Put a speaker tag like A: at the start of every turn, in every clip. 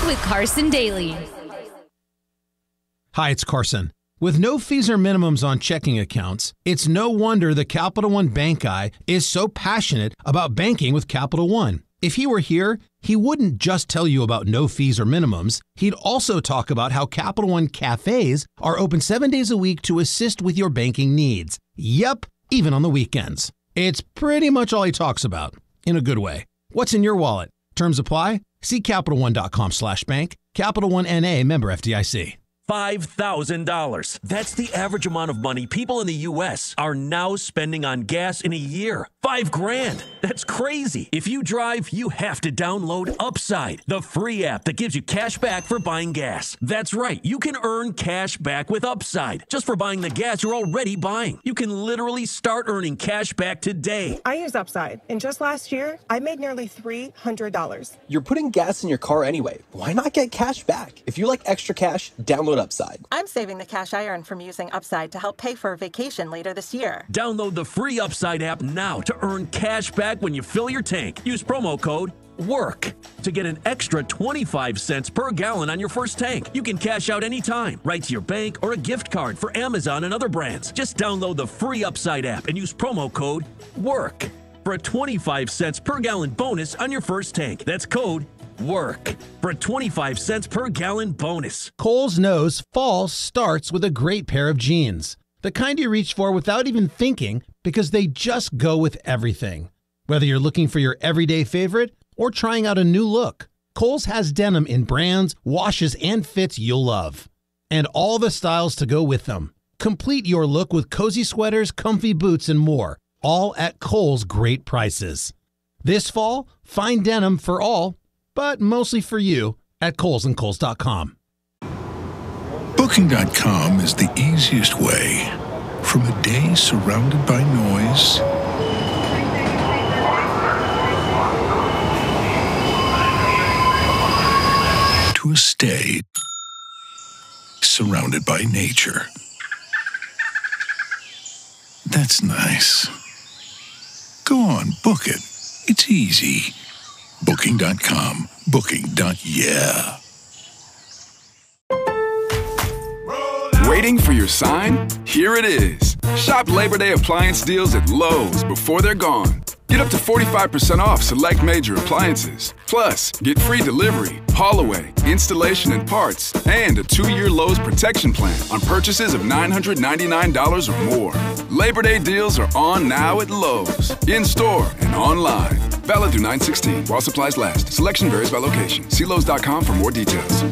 A: with Carson Daly.
B: Hi, it's Carson. With no fees or minimums on checking accounts, it's no wonder the Capital One bank guy is so passionate about banking with Capital One. If he were here, he wouldn't just tell you about no fees or minimums. He'd also talk about how Capital One cafes are open 7 days a week to assist with your banking needs. Yep, even on the weekends. It's pretty much all he talks about, in a good way. What's in your wallet? Terms apply? See CapitalOne.com/bank. Capital One N.A. member FDIC.
C: $5,000. That's the average amount of money people in the U.S. are now spending on gas in a year. $5,000. That's crazy. If you drive, you have to download Upside, the free app that gives you cash back for buying gas. That's right. You can earn cash back with Upside just for buying the gas you're already buying. You can literally start earning cash back today.
D: I use Upside, and just last year, I made nearly $300.
E: You're putting gas in your car anyway. Why not get cash back? If you like extra cash, download Upside.
D: I'm saving the cash I earn from using Upside to help pay for a vacation later this year.
C: Download the free Upside app now to earn cash back when you fill your tank. Use promo code WORK to get an extra 25 cents per gallon on your first tank. You can cash out anytime, right to your bank or a gift card for Amazon and other brands. Just download the free Upside app and use promo code WORK for a 25 cents per gallon bonus on your first tank. That's code WORK for a 25 cents per gallon bonus.
B: Kohl's knows fall starts with a great pair of jeans. The kind you reach for without even thinking because they just go with everything. Whether you're looking for your everyday favorite or trying out a new look, Kohl's has denim in brands, washes, and fits you'll love. And all the styles to go with them. Complete your look with cozy sweaters, comfy boots, and more. All at Kohl's great prices. This fall, find denim for all, but mostly for you, at Kohl's and Kohls.com.
F: Booking.com is the easiest way. From a day surrounded by noise to a stay surrounded by nature. That's nice. Go on, book it. It's easy. Booking.com. Booking.yeah.
G: Waiting for your sign? Here it is. Shop Labor Day appliance deals at Lowe's before they're gone. Get up to 45% off select major appliances. Plus, get free delivery, haul away, installation and parts, and a 2-year Lowe's protection plan on purchases of $999 or more. Labor Day deals are on now at Lowe's, in-store and online. Valid through 9/16 while supplies last. Selection varies by location. See Lowe's.com for more details.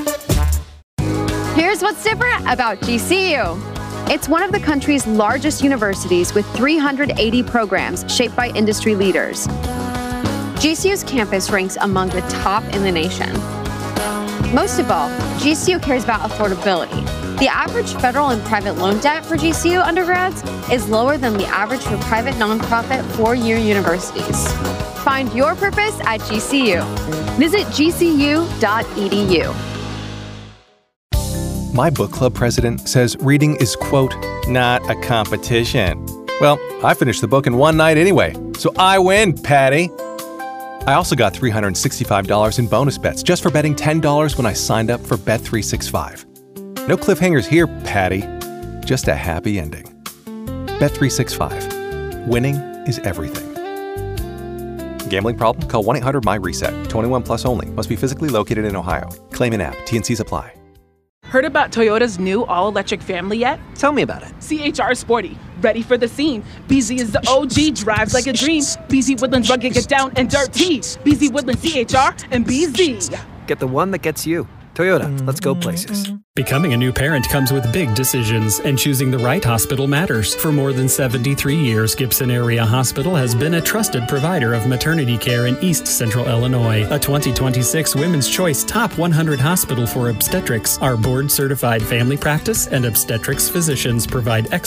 H: Here's what's different about GCU. It's one of the country's largest universities with 380 programs shaped by industry leaders. GCU's campus ranks among the top in the nation. Most of all, GCU cares about affordability. The average federal and private loan debt for GCU undergrads is lower than the average for private nonprofit 4-year universities. Find your purpose at GCU. Visit gcu.edu.
I: My book club president says reading is, quote, not a competition. Well, I finished the book in one night anyway, so I win, Patty. I also got $365 in bonus bets just for betting $10 when I signed up for Bet365. No cliffhangers here, Patty. Just a happy ending. Bet365. Winning is everything. Gambling problem? Call 1-800-MY-RESET. 21 plus only. Must be physically located in Ohio. Claim in app. T&Cs apply.
J: Heard about Toyota's new all-electric family yet?
K: Tell me about it.
J: CHR Sporty. Ready for the scene. BZ is the OG, drives like a dream. BZ Woodlands rugged, get down and dirty. BZ Woodlands CHR and BZ.
K: Get the one that gets you. Toyota, let's go places.
L: Becoming a new parent comes with big decisions, and choosing the right hospital matters. For more than 73 years, Gibson Area Hospital has been a trusted provider of maternity care in East Central Illinois. A 2026 Women's Choice Top 100 Hospital for Obstetrics. Our board-certified family practice and obstetrics physicians provide